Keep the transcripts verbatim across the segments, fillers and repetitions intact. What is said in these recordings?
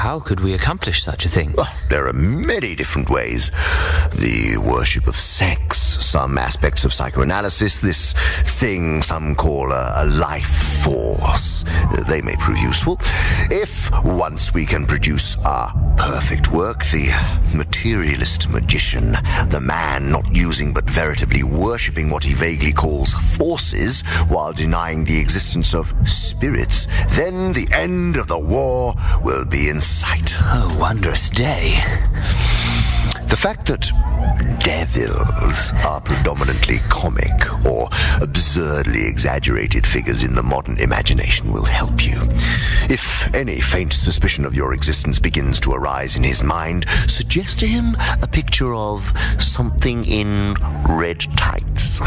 how could we accomplish such a thing? Well, there are many different ways. The worship of sex, some aspects of psychoanalysis, this thing some call a, a life force. They may prove useful. If once we can produce our perfect work, the materialist magician, the man not using but veritably worshipping what he vaguely calls forces while denying the existence of spirits, then the end of the war will be in sight. Oh, wondrous day. The fact that devils are predominantly comic or absurdly exaggerated figures in the modern imagination will help you. If any faint suspicion of your existence begins to arise in his mind, suggest to him a picture of something in red tights.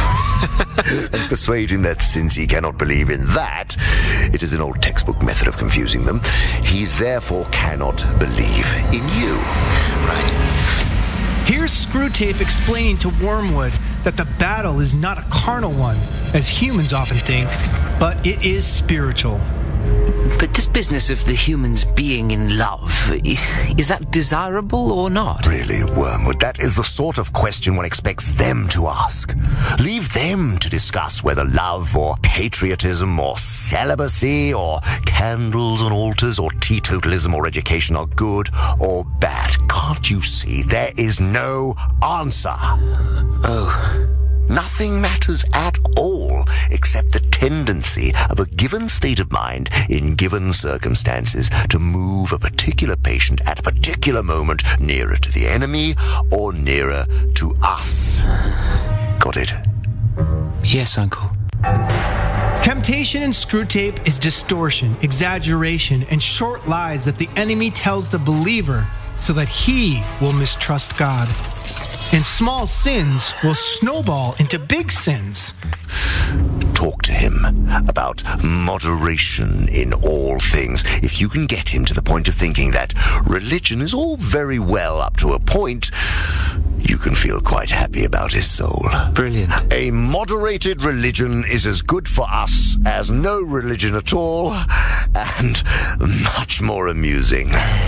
And persuade him that since he cannot believe in that, it is an old textbook method of confusing them, he therefore cannot believe in you. Right. Here's Screwtape explaining to Wormwood that the battle is not a carnal one, as humans often think, but it is spiritual. But this business of the humans being in love, is, is that desirable or not? Really, Wormwood, that is the sort of question one expects them to ask. Leave them to discuss whether love or patriotism or celibacy or candles on altars or teetotalism or education are good or bad. Can't you see there is no answer? Oh... Nothing matters at all except the tendency of a given state of mind in given circumstances to move a particular patient at a particular moment nearer to the enemy or nearer to us. Got it? Yes, Uncle. Temptation in Screwtape is distortion, exaggeration, and short lies that the enemy tells the believer so that he will mistrust God. And small sins will snowball into big sins. Talk to him about moderation in all things. If you can get him to the point of thinking that religion is all very well up to a point, you can feel quite happy about his soul. Brilliant. A moderated religion is as good for us as no religion at all, and much more amusing.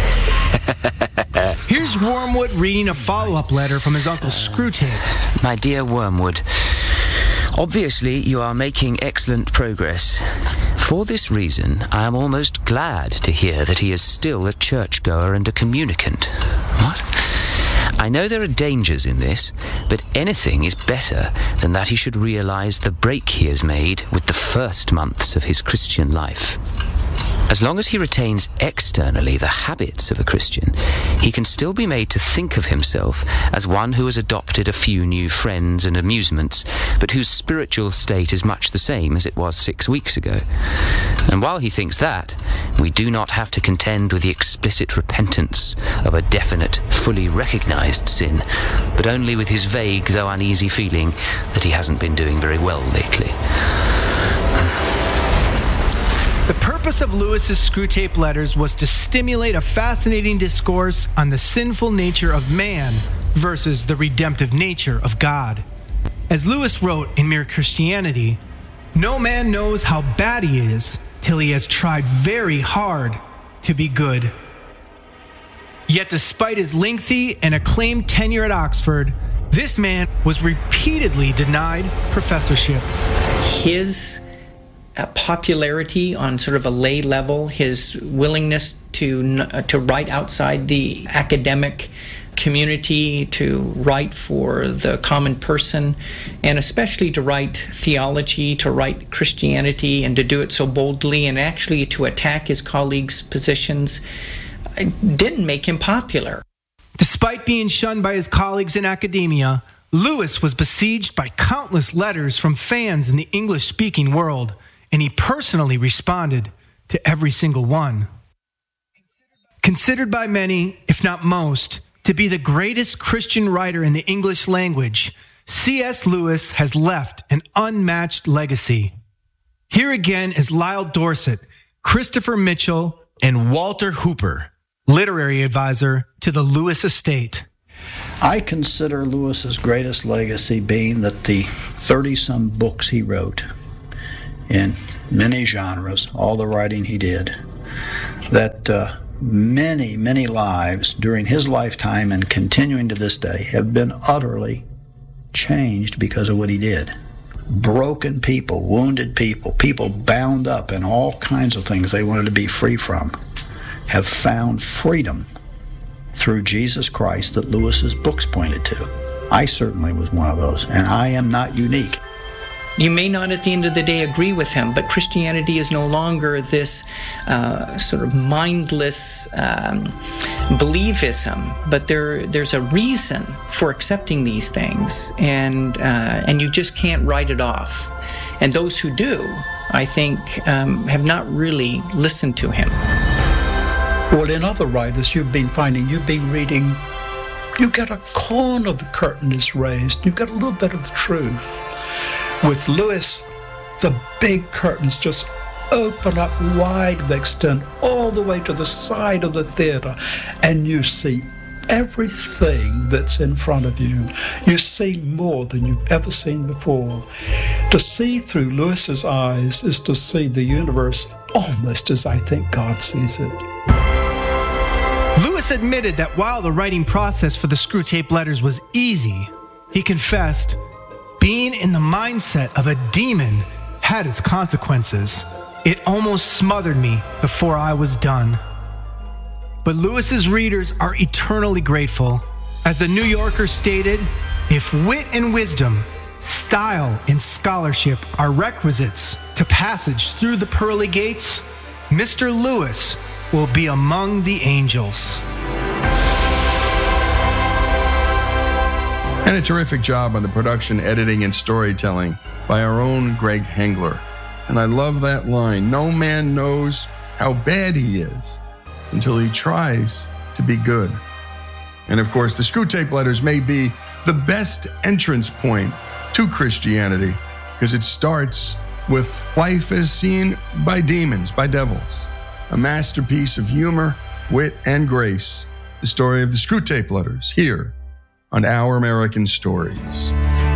Here's Wormwood reading a follow-up letter from his uncle Screwtape. My dear Wormwood, obviously you are making excellent progress. For this reason, I am almost glad to hear that he is still a churchgoer and a communicant. What? I know there are dangers in this, but anything is better than that he should realize the break he has made with the first months of his Christian life. As long as he retains externally the habits of a Christian, he can still be made to think of himself as one who has adopted a few new friends and amusements, but whose spiritual state is much the same as it was six weeks ago. And while he thinks that, we do not have to contend with the explicit repentance of a definite, fully recognized sin, but only with his vague, though uneasy feeling that he hasn't been doing very well lately. The purpose of Lewis's Screwtape letters was to stimulate a fascinating discourse on the sinful nature of man versus the redemptive nature of God. As Lewis wrote in Mere Christianity, no man knows how bad he is till he has tried very hard to be good. Yet despite his lengthy and acclaimed tenure at Oxford, this man was repeatedly denied professorship. His Uh, popularity on sort of a lay level, his willingness to uh, to write outside the academic community, to write for the common person, and especially to write theology, to write Christianity, and to do it so boldly, and actually to attack his colleagues' positions, uh, didn't make him popular. Despite being shunned by his colleagues in academia, Lewis was besieged by countless letters from fans in the English-speaking world, and he personally responded to every single one. Considered by many, if not most, to be the greatest Christian writer in the English language, C S Lewis has left an unmatched legacy. Here again is Lyle Dorset, Christopher Mitchell, and Walter Hooper, literary advisor to the Lewis estate. I consider Lewis's greatest legacy being that the thirty-some books he wrote in many genres, all the writing he did, that uh, many, many lives during his lifetime and continuing to this day have been utterly changed because of what he did. Broken people, wounded people, people bound up in all kinds of things they wanted to be free from, have found freedom through Jesus Christ that Lewis's books pointed to. I certainly was one of those, and I am not unique. You may not at the end of the day agree with him, but Christianity is no longer this uh, sort of mindless um, believism, but there there's a reason for accepting these things, and uh, and you just can't write it off. And those who do, I think, um, have not really listened to him. Well, in other writers you've been finding, you've been reading, you get a corner of the curtain is raised, you get a little bit of the truth. With Lewis, the big curtains just open up wide, they extend all the way to the side of the theater, and you see everything that's in front of you. You see more than you've ever seen before. To see through Lewis's eyes is to see the universe almost as I think God sees it. Lewis admitted that while the writing process for the Screwtape Letters was easy, he confessed, being in the mindset of a demon had its consequences. It almost smothered me before I was done. But Lewis's readers are eternally grateful. As the New Yorker stated, if wit and wisdom, style and scholarship are requisites to passage through the pearly gates, Mister Lewis will be among the angels. And a terrific job on the production, editing, and storytelling by our own Greg Hengler. And I love that line, no man knows how bad he is until he tries to be good. And of course, the Screwtape Letters may be the best entrance point to Christianity because it starts with life as seen by demons, by devils. A masterpiece of humor, wit, and grace. The story of the Screwtape Letters here on Our American Stories.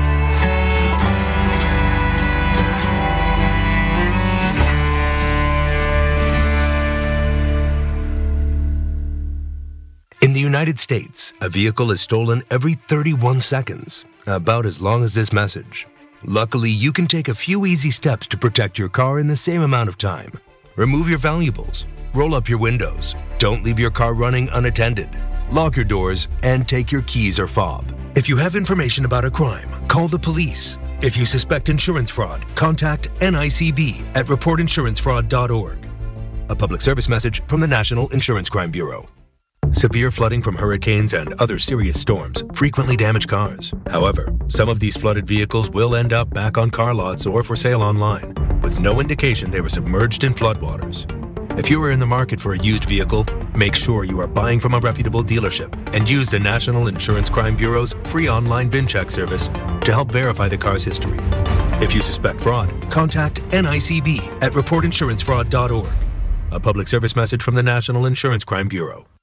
In the United States, a vehicle is stolen every thirty-one seconds, about as long as this message. Luckily, you can take a few easy steps to protect your car in the same amount of time. Remove your valuables, roll up your windows, don't leave your car running unattended, lock your doors, and take your keys or fob. If you have information about a crime, call the police. If you suspect insurance fraud, contact N I C B at report insurance fraud dot org. A public service message from the National Insurance Crime Bureau. Severe flooding from hurricanes and other serious storms frequently damage cars. However, some of these flooded vehicles will end up back on car lots or for sale online, with no indication they were submerged in floodwaters. If you are in the market for a used vehicle, make sure you are buying from a reputable dealership and use the National Insurance Crime Bureau's free online VIN check service to help verify the car's history. If you suspect fraud, contact N I C B at report insurance fraud dot org. A public service message from the National Insurance Crime Bureau.